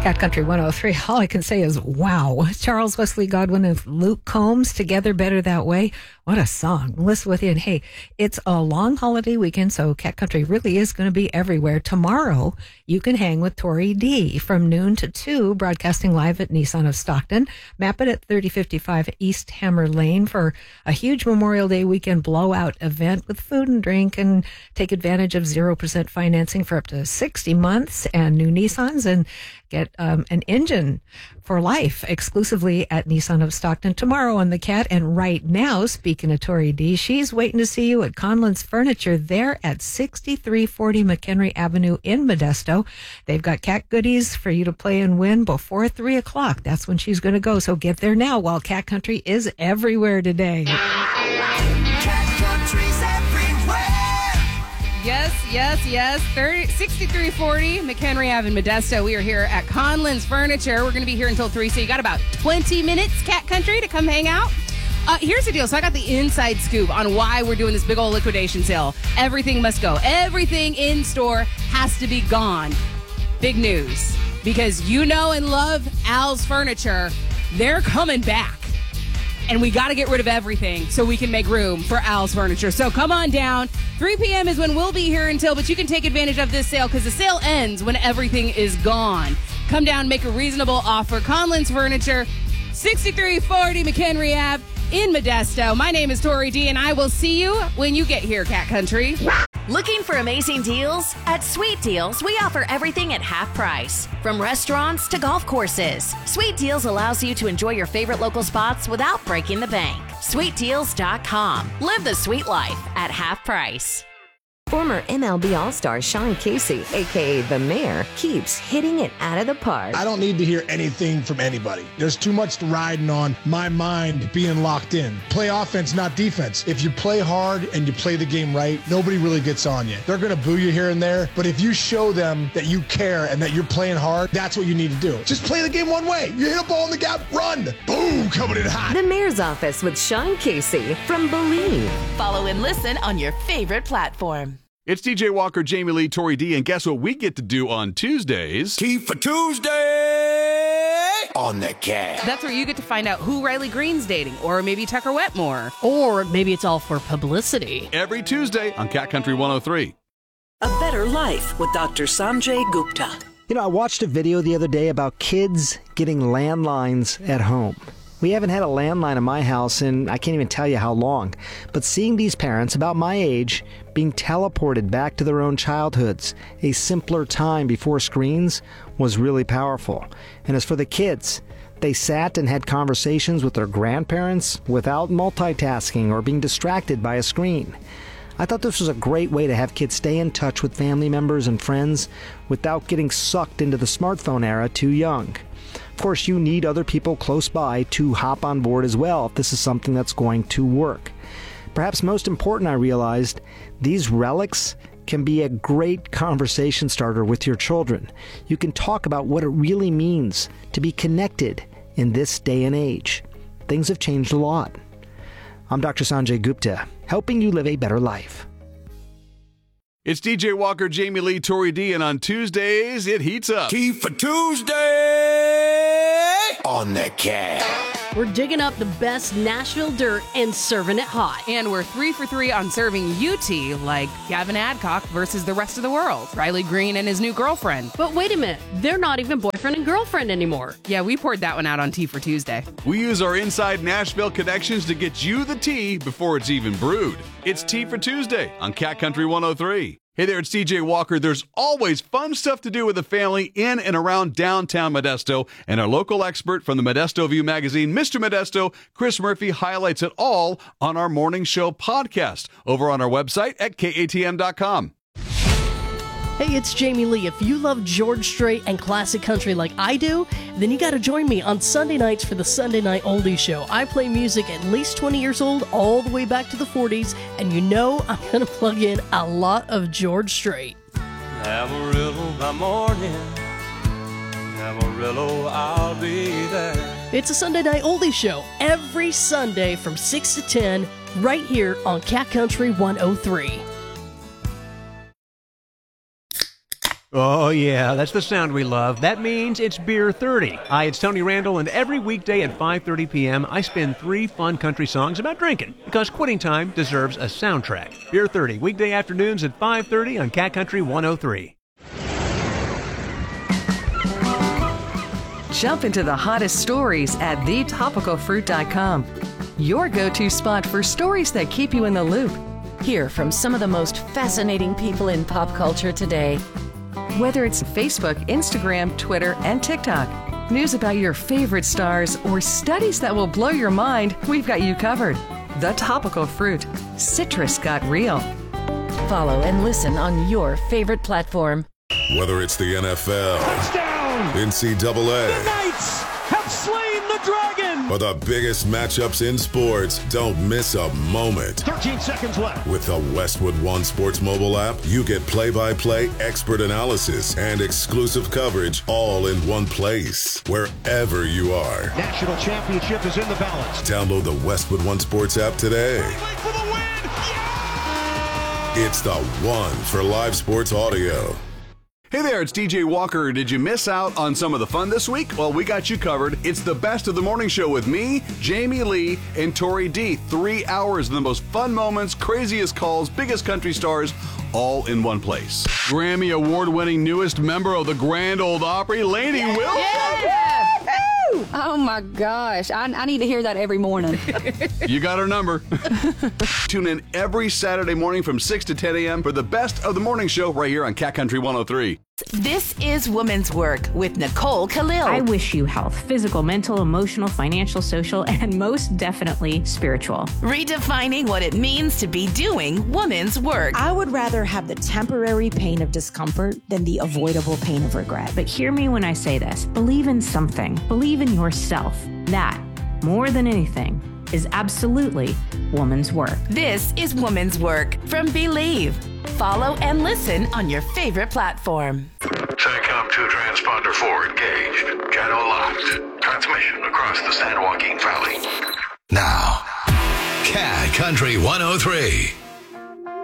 Cat Country 103. All I can say is, wow. Charles Wesley Godwin and Luke Combs, Together Better That Way. What a song. Listen with you. And hey, it's a long holiday weekend, so Cat Country really is going to be everywhere. Tomorrow, you can hang with Tori D from noon to 2, broadcasting live at Nissan of Stockton. Map it at 3055 East Hammer Lane for a huge Memorial Day weekend blowout event with food and drink, and take advantage of 0% financing for up to 60 months and new Nissans, and get an engine for life exclusively at Nissan of Stockton tomorrow on the Cat. And right now, speaking of Tori D, she's waiting to see you at Conlon's Furniture there at 6340 McHenry Avenue in Modesto. They've got cat goodies for you to play and win before 3 o'clock. That's when she's going to go. So get there now while Cat Country is everywhere today. Yes. 6340 McHenry Ave in Modesto. We are here at Conlon's Furniture. We're going to be here until 3, so you got about 20 minutes, Cat Country, to come hang out. Here's the deal. So I got the inside scoop on why we're doing this big old liquidation sale. Everything must go. Everything in store has to be gone. Big news. Because you know and love Al's Furniture. They're coming back. And we got to get rid of everything so we can make room for Al's Furniture. So come on down. 3 p.m. is when we'll be here until, but you can take advantage of this sale because the sale ends when everything is gone. Come down, make a reasonable offer. Conlon's Furniture, 6340 McHenry Ave in Modesto. My name is Tori D, and I will see you when you get here, Cat Country. Looking for amazing deals? At Sweet Deals, we offer everything at half price. From restaurants to golf courses, Sweet Deals allows you to enjoy your favorite local spots without breaking the bank. SweetDeals.com. Live the sweet life at half price. Former MLB All-Star Sean Casey, a.k.a. The Mayor, keeps hitting it out of the park. I don't need to hear anything from anybody. There's too much riding on my mind being locked in. Play offense, not defense. If you play hard and you play the game right, nobody really gets on you. They're going to boo you here and there, but if you show them that you care and that you're playing hard, that's what you need to do. Just play the game one way. You hit a ball in the gap, run. Boom, coming in hot. The Mayor's Office with Sean Casey from Believe. Follow and listen on your favorite platform. It's DJ Walker, Jamie Lee, Tori D, and guess what we get to do on Tuesdays? Tea for Tuesday on the Cat. That's where you get to find out who Riley Green's dating, or maybe Tucker Wetmore. Or maybe it's all for publicity. Every Tuesday on Cat Country 103. A Better Life with Dr. Sanjay Gupta. You know, I watched a video the other day about kids getting landlines at home. We haven't had a landline in my house in I can't even tell you how long. But seeing these parents about my age being teleported back to their own childhoods, a simpler time before screens, was really powerful. And as for the kids, they sat and had conversations with their grandparents without multitasking or being distracted by a screen. I thought this was a great way to have kids stay in touch with family members and friends without getting sucked into the smartphone era too young. Of course, you need other people close by to hop on board as well if this is something that's going to work. Perhaps most important, I realized, these relics can be a great conversation starter with your children. You can talk about what it really means to be connected in this day and age. Things have changed a lot. I'm Dr. Sanjay Gupta, helping you live a better life. It's DJ Walker, Jamie Lee, Tori D, and on Tuesdays, it heats up. Tea for Tuesday on the Cat. We're digging up the best Nashville dirt and serving it hot. And we're 3 for 3 on serving you tea, like Gavin Adcock versus the rest of the world, Riley Green and his new girlfriend. But wait a minute, they're not even boyfriend and girlfriend anymore. Yeah, we poured that one out on Tea for Tuesday. We use our inside Nashville connections to get you the tea before it's even brewed. It's Tea for Tuesday on Cat Country 103. Hey there, it's DJ Walker. There's always fun stuff to do with the family in and around downtown Modesto, and our local expert from the Modesto View magazine, Mr. Modesto, Chris Murphy, highlights it all on our morning show podcast over on our website at katm.com. Hey, it's Jamie Lee. If you love George Strait and classic country like I do, then you got to join me on Sunday nights for the Sunday Night Oldies Show. I play music at least 20 years old, all the way back to the 40s, and you know I'm going to plug in a lot of George Strait. Amarillo by morning, Amarillo, I'll be there. It's a Sunday Night Oldies Show every Sunday from 6 to 10 right here on Cat Country 103. Oh, yeah, that's the sound we love. That means it's Beer 30. Hi, it's Tony Randall, and every weekday at 5:30 p.m., I spin 3 fun country songs about drinking, because quitting time deserves a soundtrack. Beer 30, weekday afternoons at 5:30 on Cat Country 103. Jump into the hottest stories at thetopicalfruit.com. Your go-to spot for stories that keep you in the loop. Hear from some of the most fascinating people in pop culture today. Whether it's Facebook, Instagram, Twitter, and TikTok, news about your favorite stars, or studies that will blow your mind, we've got you covered. The Topical Fruit. Citrus got real. Follow and listen on your favorite platform. Whether it's the NFL, touchdown, NCAA, the Knights have slain the dragon, or the biggest matchups in sports, don't miss a moment. 13 seconds left. With the Westwood One Sports mobile app, you get play-by-play, expert analysis, and exclusive coverage all in one place, wherever you are. National championship is in the balance. Download the Westwood One Sports app today. For the win! Yeah! It's the one for live sports audio. Hey there, it's DJ Walker. Did you miss out on some of the fun this week? Well, we got you covered. It's the best of the morning show with me, Jamie Lee, and Tori D. 3 hours of the most fun moments, craziest calls, biggest country stars, all in one place. Grammy Award-winning newest member of the Grand Ole Opry, Lainey Wilson. Yeah. Oh my gosh, I need to hear that every morning. You got our number. Tune in every Saturday morning from 6 to 10 a.m. for the best of the morning show right here on Cat Country 103. This is Women's Work with Nicole Khalil. I wish you health, physical, mental, emotional, financial, social, and most definitely spiritual. Redefining what it means to be doing women's work. I would rather have the temporary pain of discomfort than the avoidable pain of regret. But hear me when I say this. Believe in something. Believe in yourself. That, more than anything, is absolutely woman's work. This is Woman's Work from Believe. Follow and listen on your favorite platform. SATCOM 2 transponder 4 engaged. Channel locked. Transmission across the San Joaquin Valley. Now, Cat Country 103.